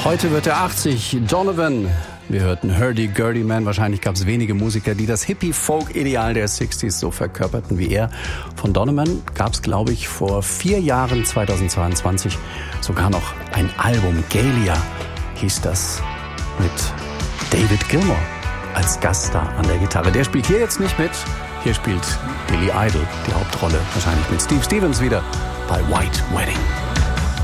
Heute wird er 80. Donovan. Wir hörten Hurdy-Gurdy Man. Wahrscheinlich gab es wenige Musiker, die das Hippie-Folk-Ideal der 60s so verkörperten wie er. Von Donovan gab es, glaube ich, vor 4 Jahren, 2022, sogar noch ein Album. Galia hieß das, mit David Gilmour als Gaststar an der Gitarre. Der spielt hier jetzt nicht mit. Hier spielt Billy Idol die Hauptrolle. Wahrscheinlich mit Steve Stevens wieder bei White Wedding.